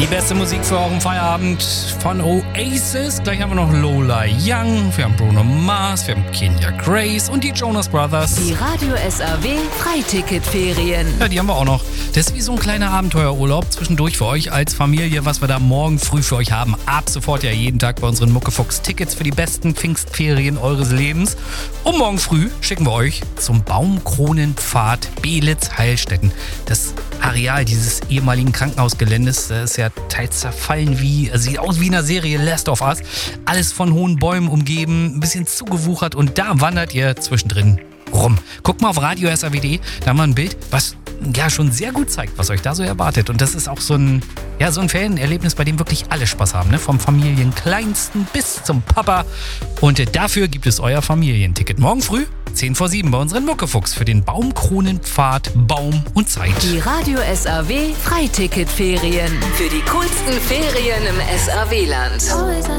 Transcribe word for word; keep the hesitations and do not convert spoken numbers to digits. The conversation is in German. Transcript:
Die beste Musik für euren Feierabend von Oasis. Gleich haben wir noch Lola Young, wir haben Bruno Mars, wir haben Kenya Grace und die Jonas Brothers. Die Radio S R W Freiticketferien. Ja, die haben wir auch noch. Das ist wie so ein kleiner Abenteuerurlaub zwischendurch für euch als Familie, was wir da morgen früh für euch haben. Ab sofort ja jeden Tag bei unseren Muckefuchs Tickets für die besten Pfingstferien eures Lebens. Und morgen früh schicken wir euch zum Baumkronenpfad Beelitz-Heilstätten. Das Areal dieses ehemaligen Krankenhausgeländes, das ist ja teils zerfallen wie, also sieht aus wie in einer Serie Last of Us. Alles von hohen Bäumen umgeben, ein bisschen zugewuchert und da wandert ihr zwischendrin rum. Guckt mal auf radio S R W punkt de, da haben wir ein Bild, was ja schon sehr gut zeigt, was euch da so erwartet. Und das ist auch so ein, ja, so ein Ferienerlebnis, bei dem wirklich alle Spaß haben, ne? Vom Familienkleinsten bis zum Papa. Und dafür gibt es euer Familienticket. Morgen früh, zehn vor sieben bei unseren Muckefuchs für den Baumkronenpfad Baum und Zeit. Die Radio S R W Freiticketferien. Für die coolsten Ferien im S R W-Land.